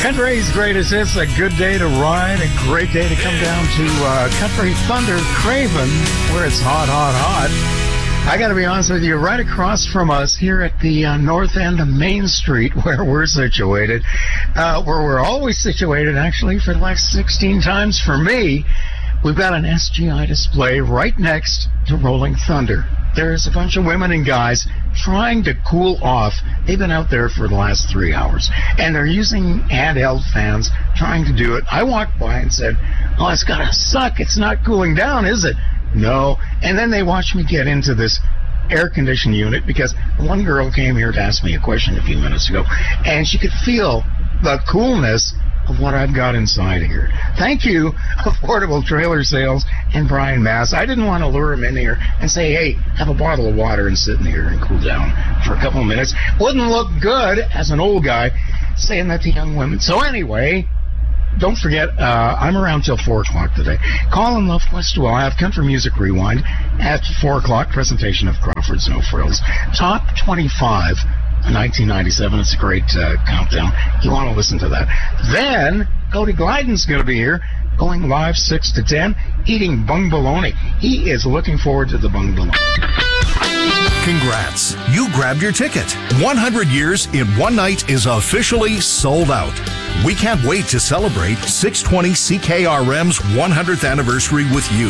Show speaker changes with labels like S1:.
S1: Country's greatest hits, a good day to ride, a great day to come down to Country Thunder Craven, where it's hot, hot, hot. I got to be honest with you, right across from us here at the north end of Main Street, where we're situated, where we're always situated, actually, for the last 16 times for me, we've got an SGI display right next to Rolling Thunder. There's a bunch of women and guys trying to cool off. They've been out there for the last 3 hours, and they're using handheld fans trying to do it. I walked by and said, "Oh, it's got to suck. It's not cooling down, is it?" No. And then they watched me get into this air-conditioned unit because one girl came here to ask me a question a few minutes ago, and she could feel the coolness of what I've got inside here. Thank you, Affordable Trailer Sales and Brian Mass. I didn't want to lure him in here and say, hey, have a bottle of water and sit in here and cool down for a couple of minutes. Wouldn't look good as an old guy saying that to young women. So anyway, don't forget, I'm around till 4 o'clock today. Colin Love Festival. I have Country Music Rewind at 4 o'clock, presentation of Crawford's No Frills. Top 25 1997. It's a great countdown. You want to listen to that. Then, Cody Glyden's going to be here, going live 6 to 10, eating bung bologna. He is looking forward to the bung bologna.
S2: Congrats. You grabbed your ticket. 100 years in one night is officially sold out. We can't wait to celebrate 620 CKRM's 100th anniversary with you.